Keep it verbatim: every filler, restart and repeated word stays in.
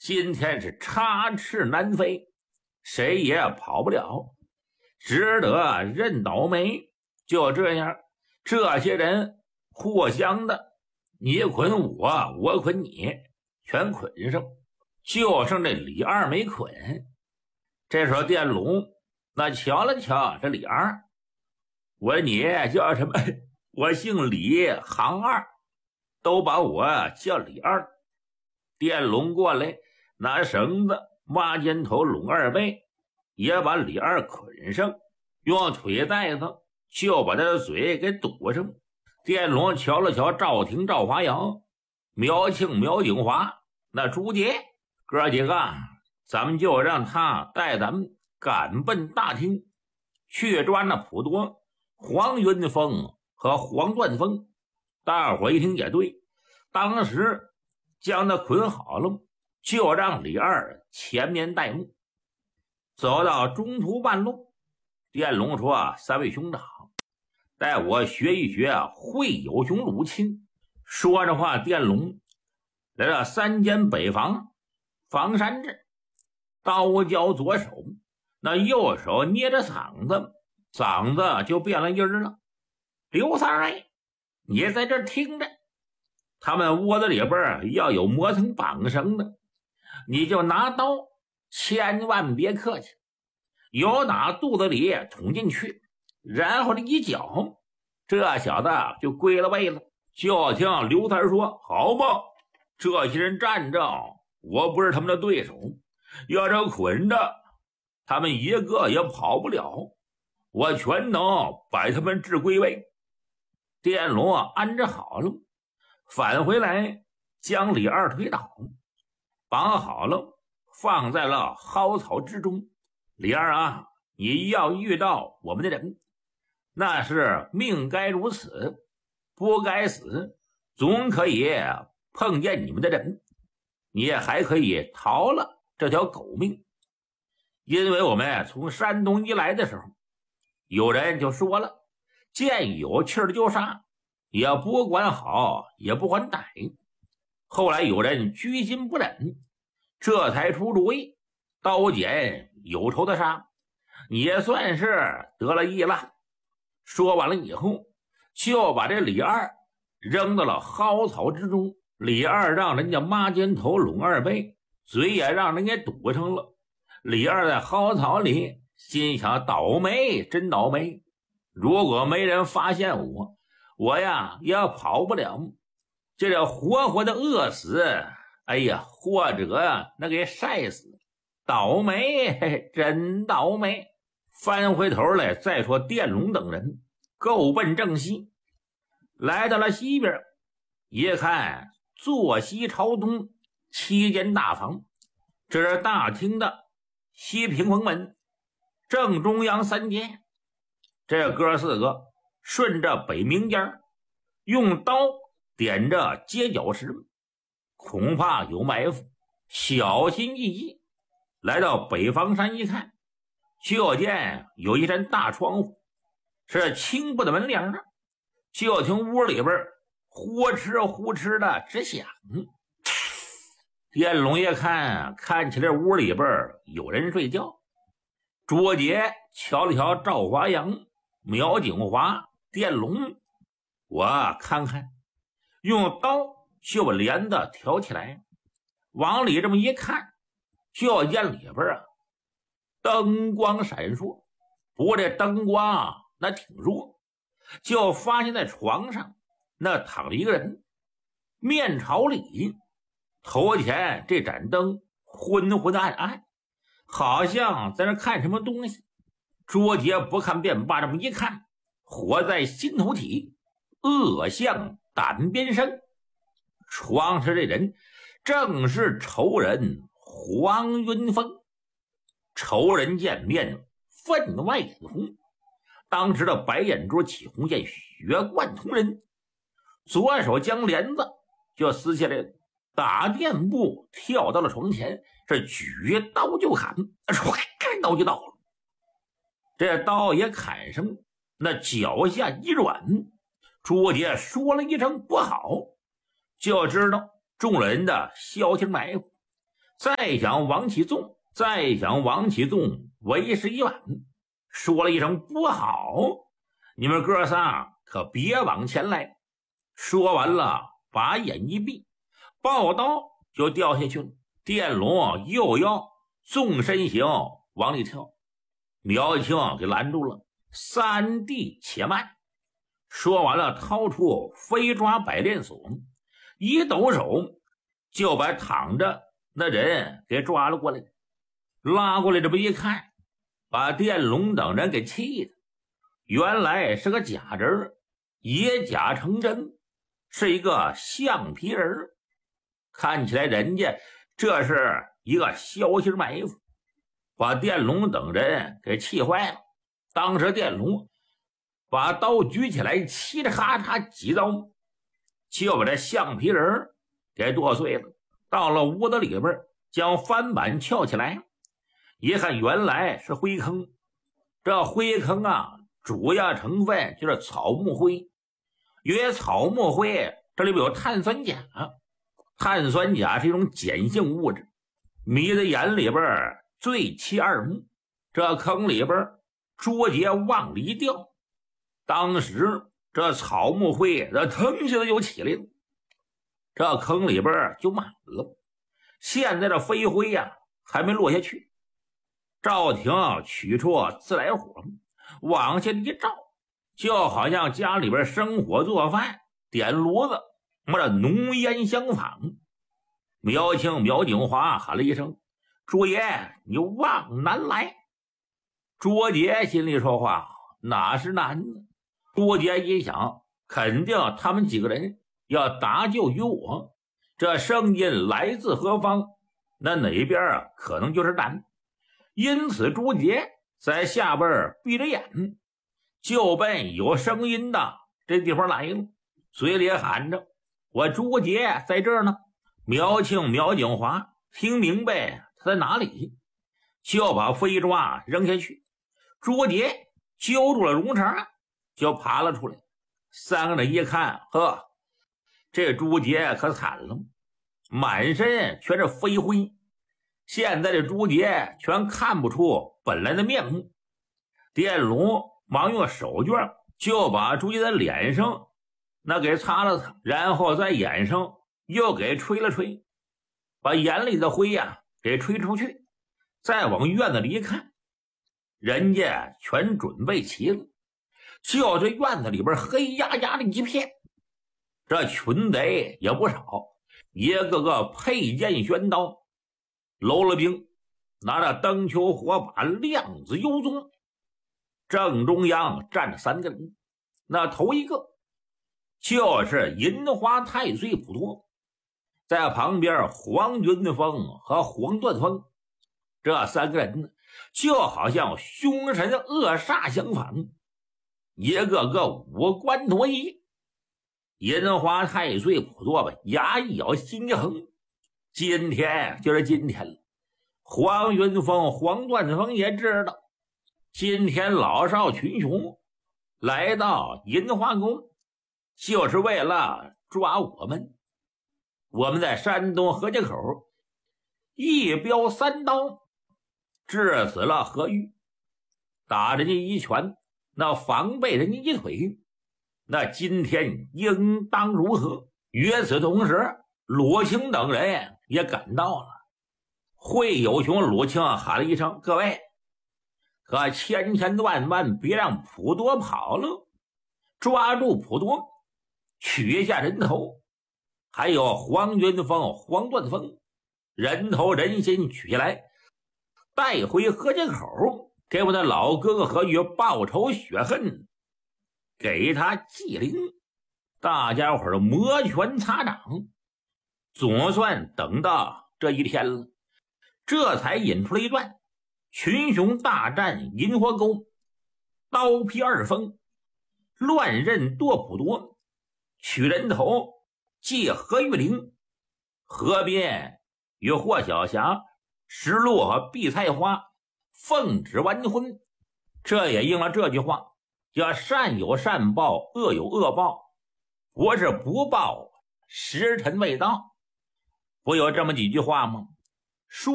今天是插翅难飞，谁也跑不了，只得认倒霉。就这样，这些人互相的，你捆我，我捆你，全捆上，就剩这李二没捆。这时候电龙那瞧了瞧这李二，我说你叫什么？我姓李，行二，都把我叫李二。电龙过来拿绳子抹肩头拢二背，也把李二捆上，用腿带子就把他的嘴给堵上。电龙瞧了瞧赵廷、赵华阳、苗庆、苗景华，那朱杰哥几个，咱们就让他带咱们赶奔大厅，去抓那普多、黄云峰和黄断峰。大伙一听也对，当时将他捆好了，就让李二前面带路。走到中途半路，电龙说：三位兄长，带我学一学会有熊鲁钦。说着话，电龙来到三间北房，房山镇，刀交左手，那右手捏着嗓子，嗓子就变了音儿了。刘三儿，你在这听着，他们窝子里边要有磨成绑绳的，你就拿刀，千万别客气，由打肚子里捅进去，然后这一脚，这小子就归了位了。就听刘三说：好吧，这些人站着，我不是他们的对手，要这捆着，他们一个也跑不了，我全能把他们置归位。电龙安置好了，返回来将李二推倒，绑好了，放在了蒿草之中。李二啊，你要遇到我们的人，那是命该如此，不该死，总可以碰见你们的人，你也还可以逃了这条狗命。因为我们从山东一来的时候，有人就说了，见有气儿就杀，也不管好也不管歹。后来有人居心不忍，这才出主意，刀剪有仇的杀，也算是得了意了。说完了以后，就把这李二扔到了蒿草之中。李二让人家抹肩头拢二背，嘴也让人给堵上了。李二在蒿草里心想，倒霉，真倒霉，如果没人发现我，我呀也跑不了，这叫活活的饿死，哎呀，或者呀那给晒死，倒霉，嘿嘿，真倒霉。翻回头来再说电龙等人够奔正西，来到了西边，一看坐西朝东，七间大房，这是大厅的西屏风门，正中央三间。这哥四个顺着北明间，用刀点着街角石，恐怕有埋伏，小心翼翼来到北房山一看，就见有一扇大窗户，是青布的门帘，就听屋里边呼哧呼哧的直响。电龙一看，看起来屋里边有人睡觉。卓杰瞧了瞧赵华阳、苗景华、电龙，我看看，用刀就把帘子挑起来，往里这么一看，就见里边啊灯光闪烁，不过这灯光啊那挺弱，就发现在床上那躺着一个人，面朝里，头前这盏灯昏昏暗暗，好像在那看什么东西。卓杰不看便罢，这么一看，火在心头起，恶向胆边生。床上这人正是仇人黄云峰。仇人见面分外眼红，当时的白眼珠起红线，血贯瞳人，左手将帘子就撕下来，打垫步跳到了床前，这举刀就砍，唰，刀就到了。这刀也砍上，那脚下一软，朱杰说了一声不好，就知道众人的消停埋伏， 再想往起纵，再想往起纵，为时已晚。说了一声不好，你们哥仨可别往前来。说完了，把眼一闭，抱刀就掉下去了。电龙又要纵身形往里跳，苗青给拦住了。三弟且慢。说完了，掏出飞抓百炼锁，一抖手就把躺着那人给抓了过来。拉过来这么一看，把电龙等人给气的。原来是个假人，也假成真，是一个橡皮人。看起来人家这是一个小型埋伏，把电龙等人给气坏了。当时电龙把刀举起来，嘁哩咔嚓几刀就把这橡皮人给剁碎了。到了屋子里边，将翻板撬起来，一看原来是灰坑。这灰坑啊，主要成分就是草木灰。因为草木灰这里边有碳酸钾，碳酸钾是一种碱性物质，迷的眼里边最起二目。这坑里边捉节往里掉，当时这草木灰这腾下来就起来了，这坑里边就满了。现在这飞灰呀、啊、还没落下去。赵廷取出自来火往下一照，就好像家里边生火做饭，点炉子，这浓烟相仿。苗青苗景华喊了一声：朱爷，你往南来。卓杰心里说话，哪是难呢？卓杰一想，肯定他们几个人要搭救于我，这声音来自何方，那哪边啊可能就是南。因此朱杰在下边闭着眼，就奔有声音的这地方来了，嘴里喊着：我朱杰在这儿呢。苗庆苗景华听明白他在哪里，就把飞抓扔下去。朱杰揪住了龙肠，就爬了出来。三个人一看，呵，这朱杰可惨了，满身全是飞灰。现在这朱杰全看不出本来的面目。电龙忙用手绢就把朱杰的脸上那给擦了擦，然后在眼上又给吹了吹，把眼里的灰呀、啊、给吹出去。再往院子里一看，人家全准备齐了，就这院子里边黑压压的一片。这群贼也不少，一个个佩剑悬刀，搂了兵，拿着灯球火把，亮子幽踪。正中央站着三个人，那头一个就是银花太岁普陀，在旁边黄云峰和黄断峰。这三个人呢，就好像凶神恶煞相仿，一个个五官夺一。银花太岁普陀吧，牙一咬，心一横，今天就是今天了。黄云峰黄断峰也知道，今天老少群雄来到银花宫，就是为了抓我们。我们在山东河街口一镖三刀治死了何玉，打人家一拳，那防备人家一腿，那今天应当如何？与此同时，鲁清等人也赶到了。会友雄鲁清喊了一声：各位，可千千万万别让普陀跑了，抓住普陀，取下人头。还有黄云峰黄断峰，人头人心取下来，带回河街口，给我的老哥哥何玉报仇雪恨，给他祭灵。大家伙儿摩拳擦掌，总算等到这一天了。这才引出了一段群雄大战银花沟，刀劈二峰，乱刃夺普陀，取人头，祭何玉玲。河边与霍小霞、石路和碧菜花奉旨完婚。这也应了这句话，叫善有善报，恶有恶报，不是不报，时辰未到。不有这么几句话吗？